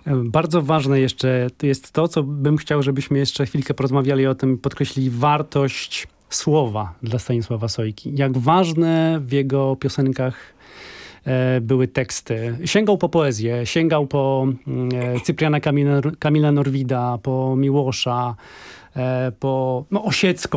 Bardzo ważne jeszcze jest to, co bym chciał, żebyśmy jeszcze chwilkę porozmawiali o tym, podkreślili wartość słowa dla Stanisława Sojki. Jak ważne w jego piosenkach były teksty. Sięgał po poezję, sięgał po Cypriana Kamila Norwida, po Miłosza, po Osiecką.